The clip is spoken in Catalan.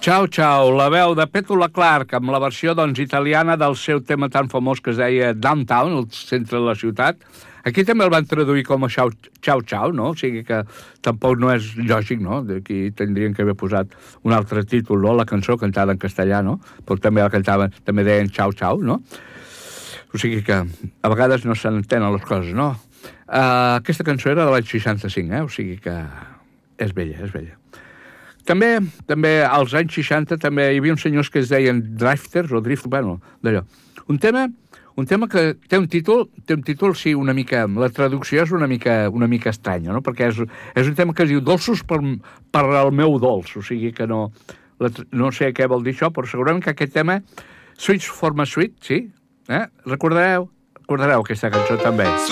Ciao, ciao, la veu de Petula Clark amb la versió, doncs, italiana del seu tema tan famós que es deia Downtown, el centre de la ciutat. Aquí també el van traduir com a Ciao, ciao, no? O sigui que tampoc no és lògic, no? Aquí tindrien que haver posat un altre títol, no? La cançó cantada en castellà, no? Però també la cantaven, també deien ciao, ciao, no? O sigui que a vegades no s'entenen les coses, no? Aquesta cançó era de l'any 65, o sigui que és bella, és bella. També als anys 60 també hi havia uns senyors que es deien drifters o drift, bueno, d'allò. Un tema que té un títol, sí, una mica, la traducció és una mica estranya, no? Perquè és un tema que es diu dolços per al meu dolç, o sigui que no sé què vol dir això, però segurament que aquest tema, Sweets for my sweet, sí? Recordareu aquesta cançó també.